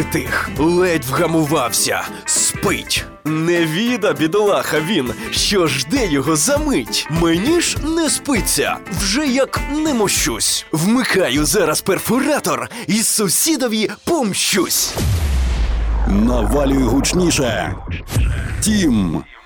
Тих, ледь вгамувався, спить. Не віда, бідолаха він, що жде його за мить. Мені ж не спиться, вже як не мощусь. Вмикаю зараз перфоратор і сусідові помщусь. Навалюй гучніше. Тім.